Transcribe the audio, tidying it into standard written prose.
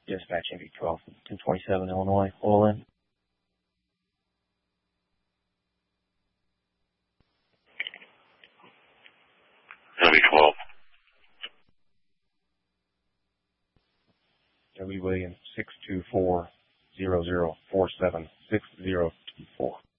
Dispatch MV-12, 1027 Illinois, oil in. MV-12. W. Williams, 624-0047-6024.